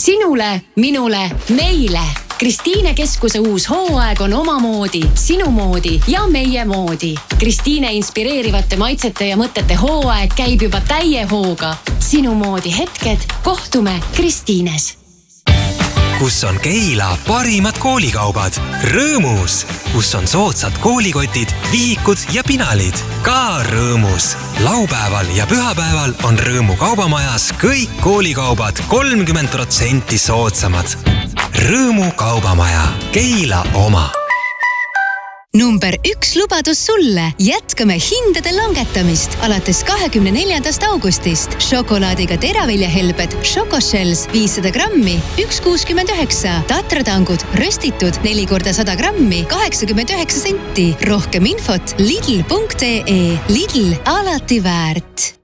Sinule, minule, meile. Kristiine Keskuse uus hooaeg on omamoodi, sinu moodi ja meie moodi. Kristiine inspireerivate maitsete ja mõtete hooaeg käib juba täie hooga. Sinu moodi hetked, kohtume Kristiines. Kus on Keila parimad koolikaubad? Rõõmus! Kus on soodsad koolikotid, vihikud ja pinalid? Ka Rõõmus! Laupäeval ja pühapäeval on Rõõmu kaubamajas kõik koolikaubad 30% soodsamad. Rõõmu kaubamaja. Keila oma. Number 1 lubadus sulle. Jätkame hindade langetamist alates 24. augustist. Šokolaadiga teraviljahelbed Šokoshells 500 grammi 1,69. Tatratangud röstitud 4x100 grammi 89 senti. Rohkem infot lidl.ee. Lidl alati väärt.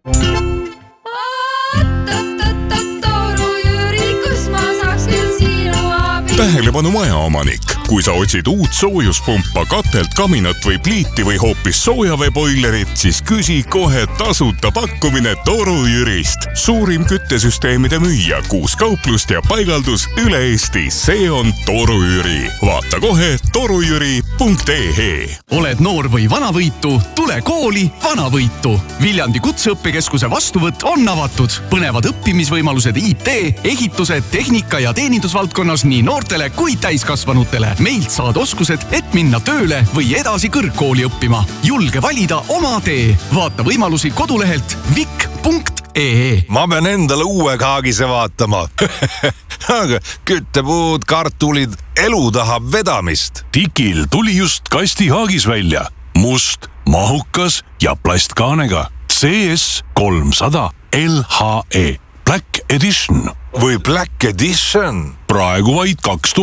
Tähelepanu majaomanik. Kui sa otsid uut soojuspumpa, katelt, kaminat või pliiti või hoopis soojaveeboilerit, siis küsi kohe tasuta pakkumine Toru Jürist. Suurim küttesüsteemide müüja, 6 kauplust ja paigaldus üle Eesti. See on Toru Jüri. Vaata kohe torujüri.ee. Oled noor või vanavõitu? Tule kooli Vanavõitu. Viljandi kutseõppekeskuse vastuvõtt on avatud. Põnevad õppimisvõimalused IT, ehituse, tehnika ja teenindusvaldkonnas nii noortele kui täiskasvanutele. Meilt saad oskused, et minna tööle või edasi kõrgkooli õppima. Julge valida oma tee. Vaata võimalusi kodulehelt vik.ee. Ma pean endale uue kaagise vaatama. Aga küttepuud, kartulid, elu tahab vedamist. Tikil tuli just kastihaagis välja. Must, mahukas ja plastkaanega. CS 300 LHE. Black Edition. Või Black Edition. Praegu vaid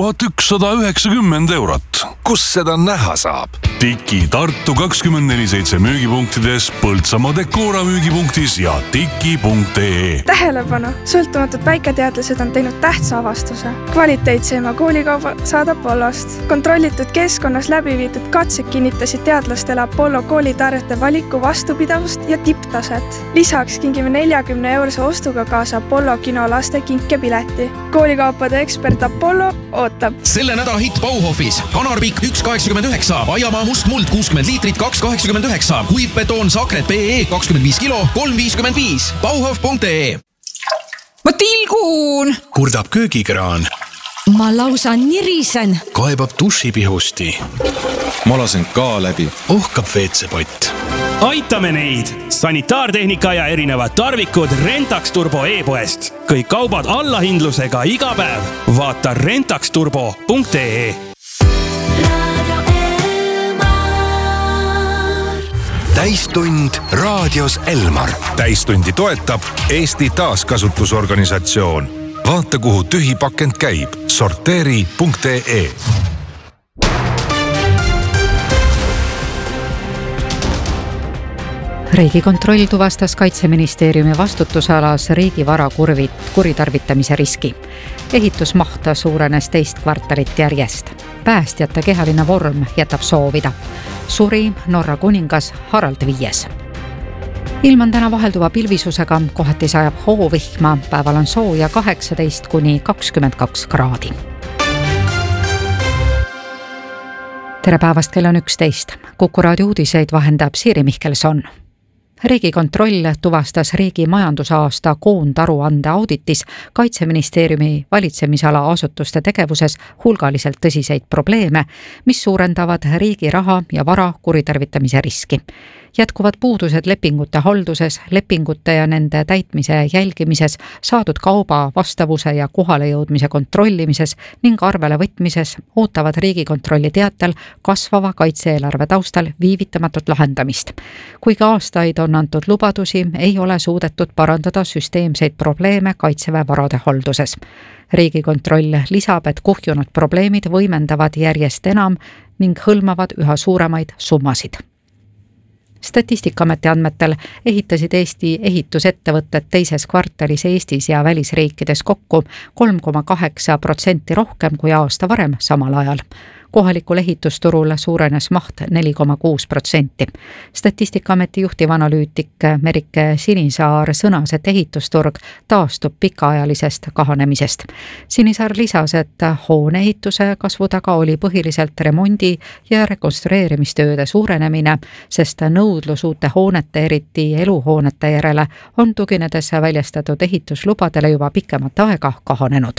2190 eurot. Kus seda näha saab? Tiki Tartu 24/7 müügipunktides, Põltsamaa Dekora müügipunktis ja tiki.ee. Tähelepanu! Sõltumatud väiketeadlased on teinud tähtsa avastuse. Kvaliteetseima koolikauba saadab Apollost. Kontrollitud keskkonnas läbi viidud katsed kinnitasid teadlastele Apollo koolitarjete valiku vastupidavust ja tipptaset. Lisaks kingime 40-eurose ostuga kaasa Apollo kino laste kinkepileti. Koolikaupade ekspert Apollo ootab. Selle nädala hitt Bauhofis. Kanarpikk 1,89, Aiamaa mustmuld 60 liitrit 2,89, kuivbetoon Sakret PE 25 kilo 3,55, bauhof.ee. Ma tilgun! Kurdab köögikraan. Ma lausa nirisen. Kaebab dušipihusti. Ma lasen ka läbi. Ohkab veetsepott. Aitame neid! Sanitaartehnika ja erinevad tarvikud Rentax Turbo e-poest. Kõik kaubad allahindlusega iga päev. Vaata rentaxturbo.ee. Täistund raadios Elmar. Täistundi toetab Eesti taaskasutusorganisatsioon. Vaata, kuhu tühipakend käib. Sorteeri.ee. Riigikontroll tuvastas Kaitseministeeriumi vastutusalas riigivara kuritarvitamise riski. Ehitusmaht suurenes 2 kvartalit järjest. Päästjate kehaline vorm jätab soovida. Suri Norra kuningas Harald V. Ilm on täna vahelduva pilvisusega, kohati sajab hoovihma, päeval on sooja 18–22 kraadi. Tere päevast, kell on 11. Kuku raadio uudiseid vahendab Siiri Mihkelson. Riigikontroll tuvastas riigi majandusaasta koondaruande auditis Kaitseministeeriumi valitsemisala asutuste tegevuses hulgaliselt tõsiseid probleeme, mis suurendavad riigi raha ja vara kuritarvitamise riski. Jätkuvad puudused lepingute halduses, lepingute ja nende täitmise jälgimises, saadud kauba vastavuse ja kohalejõudmise kontrollimises ning arvele võtmises ootavad Riigikontrolli teatel kasvava kaitse-eelarve taustal viivitamatut lahendamist. Kuigi aastaid on antud lubadusi, ei ole suudetud parandada süsteemseid probleeme Kaitseväe varade halduses. Riigikontroll lisab, et kuhjunud probleemid võimendavad järjest enam ning hõlmavad üha suuremaid summasid. Statistikaameti andmetel ehitasid Eesti ehitusettevõtted teises kvartalis Eestis ja välisriikides kokku 3,8% rohkem kui aasta varem samal ajal. Kohalikul ehitusturul suurenes maht 4,6%. Statistikaameti juhtiv analüütik Merike Sinisaar sõnas, et ehitusturg taastub pikaajalisest kahanemisest. Sinisaar lisas, et hoone ehituse kasvu taga oli põhiliselt remondi ja rekonstrueerimistööde suurenemine, sest nõudlus uute hoonete, eriti eluhoonete järele on tuginedes väljastatud ehituslubadele juba pikemat aega kahanenud.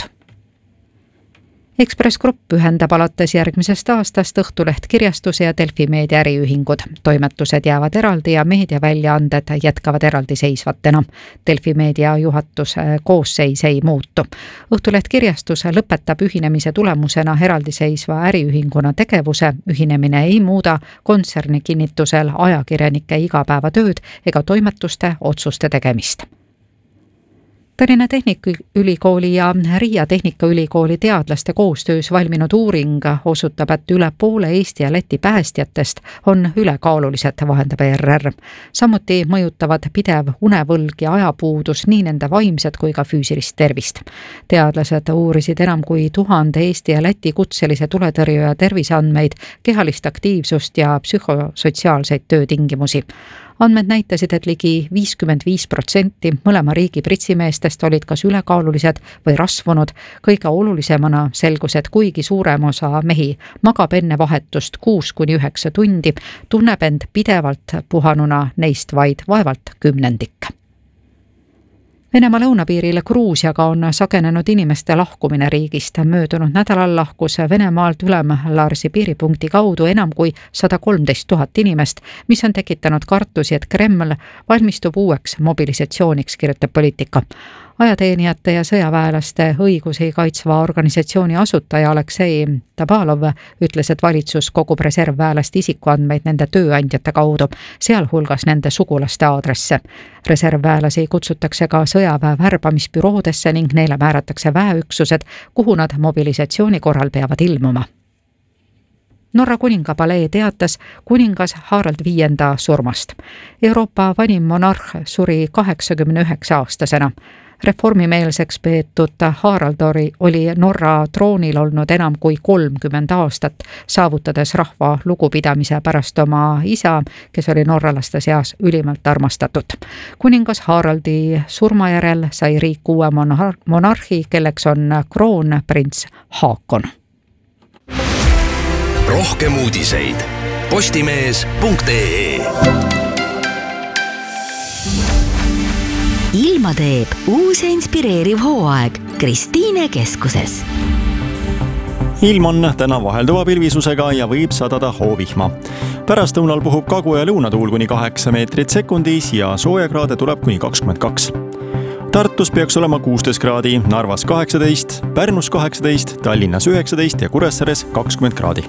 Ekspress Grupp ühendab alates järgmisest aastast Õhtuleht Kirjastuse ja Delfi Meedia äriühingud. Toimetused jäävad eraldi ja meediaväljaanded jätkavad eraldiseisvatena. Delfi Meedia juhatuse koosseis ei muutu. Õhtuleht Kirjastus lõpetab ühinemise tulemusena eraldiseisva äriühinguna tegevuse. Ühinemine ei muuda kontserni kinnitusel ajakirjanike igapäevatööd ega toimetuste otsuste tegemist. Tallinna Tehnikaülikooli ja Riia Tehnikaülikooli teadlaste koostöös valminud uuring osutab, et üle poole Eesti ja Läti päästjatest on ülekaalulised, vahendab ERR. Samuti mõjutavad pidev unevõlg ja ajapuudus nii nende vaimset kui ka füüsilist tervist. Teadlased uurisid enam kui 1000 Eesti ja Läti kutselise tuletõrjuja terviseandmeid, kehalist aktiivsust ja psühhosotsiaalseid töötingimusi. Andmed näitasid, et ligi 55% mõlema riigi pritsimeestest olid kas ülekaalulised või rasvunud. Kõige olulisemana selgus, et kuigi suurem osa mehi magab enne vahetust 6-9 tundi, tunneb end pidevalt puhanuna neist vaid vaevalt 10%. Venemaa lõunapiiril Gruusiaga on sagenenud inimeste lahkumine riigist. Möödunud nädalal lahkus Venemaalt Ülem-Larsi piiripunkti kaudu enam kui 113 000 inimest, mis on tekitanud kartusi, et Kreml valmistub uueks mobilisatsiooniks, kirjutab Poliitika. Ajateenijate ja sõjaväelaste õigusi kaitsva organisatsiooni asutaja Aleksei Tabalov ütles, et valitsus kogub reservväelaste isikuandmeid nende tööandjate kaudu, sealhulgas nende sugulaste aadresse. Reservväelasi kutsutakse ka sõjaväe värbamisbüroodesse ning neile määratakse väeüksused, kuhu nad mobilisatsiooni korral peavad ilmuma. Norra kuningapalee teatas kuningas Harald V surmast. Euroopa vanim monarh suri 89-aastasena. Reformimeelseks peetud Harald oli Norra troonil olnud enam kui 30 aastat, saavutades rahva lugupidamise pärast oma isa, kes oli norralaste seas ülimalt armastatud. Kuningas Haraldi surma järel sai riik uue monarhi, kelleks on kroonprints Haakon. Rohkem uudiseid postimees.ee. Ilma teeb uus ja inspireeriv hooaeg Kristiine keskuses. Ilm on täna vahelduva pilvisusega ja võib sadada hoovihma. Pärastlõunal puhub kagu- ja lõunatuul kuni 8 meetrit sekundis ja soojakraade tuleb kuni 22. Tartus peaks olema 16 kraadi, Narvas 18, Pärnus 18, Tallinnas 19 ja Kuressaares 20 kraadi.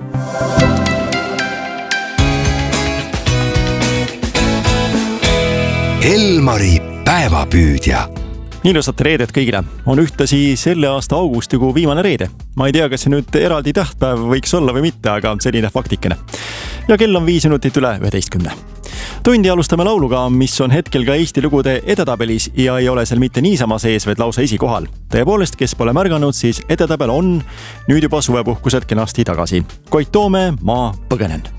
Elmari päevapüüdja. Ilusat reedet kõigile. On ühtlasi selle aasta augustikuu viimane reede. Ma ei tea, kas see nüüd eraldi tähtpäev võiks olla või mitte, aga selline faktikene. Ja kell on 5 minutit üle 11. Tundi alustame lauluga, mis on hetkel ka Eesti lugude edetabelis ja ei ole seal mitte niisama sees, vaid lausa esikohal. Tõepoolest, kes pole märganud, siis edetabel on nüüd juba suvepuhkused kenasti tagasi. Koit Toome, Ma põgenen.